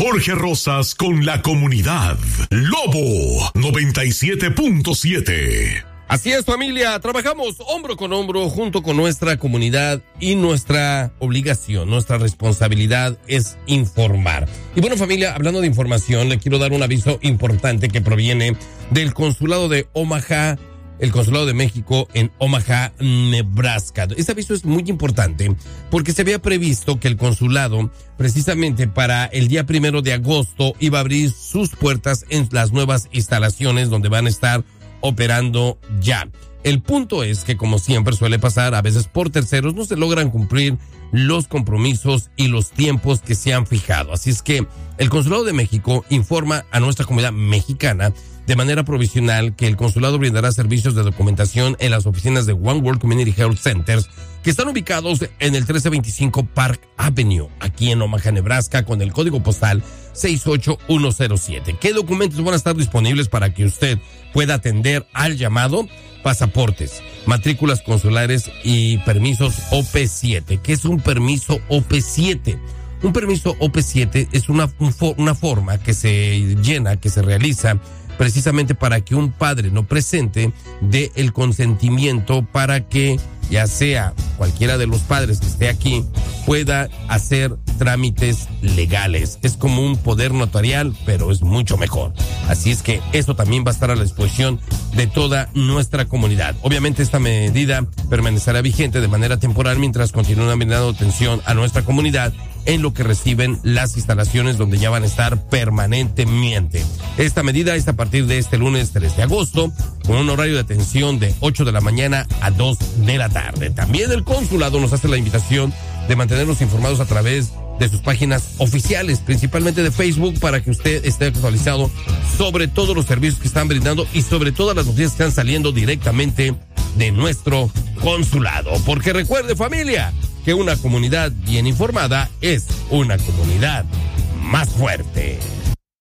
Jorge Rosas con la comunidad. Lobo 97.7. Así es, familia, trabajamos hombro con hombro junto con nuestra comunidad y nuestra obligación, nuestra responsabilidad es informar. Y bueno, familia, hablando de información, le quiero dar un aviso importante que proviene del consulado de Omaha, el consulado de México en Omaha, Nebraska. Este aviso es muy importante porque se había previsto que el consulado, precisamente para el día 1 de agosto, iba a abrir sus puertas en las nuevas instalaciones donde van a estar operando ya. El punto es que, como siempre suele pasar, a veces por terceros no se logran cumplir los compromisos y los tiempos que se han fijado. Así es que el Consulado de México informa a nuestra comunidad mexicana de manera provisional que el consulado brindará servicios de documentación en las oficinas de One World Community Health Centers que están ubicados en el 1325 Park Avenue, aquí en Omaha, Nebraska, con el código postal 68107. ¿Qué documentos van a estar disponibles para que usted pueda atender al llamado? Pasaportes, matrículas consulares y permisos OP7. ¿Qué es un permiso OP7? Un permiso OP7 es una forma que se llena, que se realiza precisamente para que un padre no presente dé el consentimiento para que ya sea cualquiera de los padres que esté aquí pueda hacer trámites legales. Es como un poder notarial, pero es mucho mejor. Así es que esto también va a estar a la disposición de toda nuestra comunidad. Obviamente esta medida permanecerá vigente de manera temporal mientras continúan brindando atención a nuestra comunidad en lo que reciben las instalaciones donde ya van a estar permanentemente. Esta medida es a partir de este lunes 3 de agosto, con un horario de atención de 8 de la mañana a 2 de la tarde. También el consulado nos hace la invitación de mantenernos informados a través de sus páginas oficiales, principalmente de Facebook, para que usted esté actualizado sobre todos los servicios que están brindando y sobre todas las noticias que están saliendo directamente de nuestro consulado. Porque recuerde, familia, que una comunidad bien informada es una comunidad más fuerte.